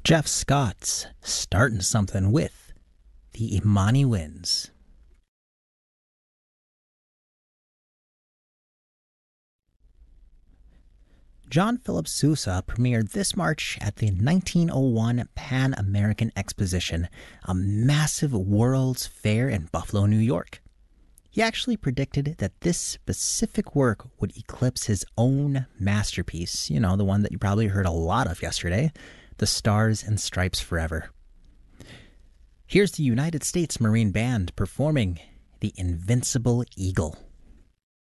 Jeff Scott's starting something with the Imani Winds. John Philip Sousa premiered this March at the 1901 Pan American Exposition, a massive World's Fair in Buffalo, New York. He actually predicted that this specific work would eclipse his own masterpiece, the one that you probably heard a lot of yesterday, The Stars and Stripes Forever. Here's the United States Marine Band performing The Invincible Eagle.